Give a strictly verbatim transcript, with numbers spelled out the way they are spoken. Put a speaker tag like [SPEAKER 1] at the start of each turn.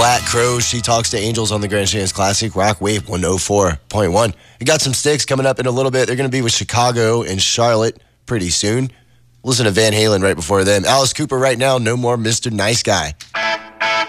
[SPEAKER 1] Black Crow, She Talks to Angels on the Grand Chance Classic, Rock Wave one oh four point one. We got some sticks coming up in a little bit. They're going to be with Chicago and Charlotte pretty soon. Listen to Van Halen right before them. Alice Cooper right now, No More Mister Nice Guy.